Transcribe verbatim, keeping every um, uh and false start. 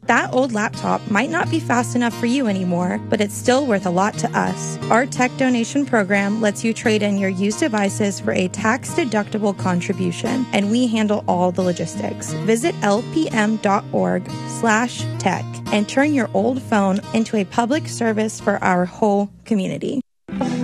That old laptop might not be fast enough for you anymore, but it's still worth a lot to us. Our tech donation program lets you trade in your used devices for a tax-deductible contribution, and we handle all the logistics. Visit lpm.org slash tech and turn your old phone into a public service for our whole community.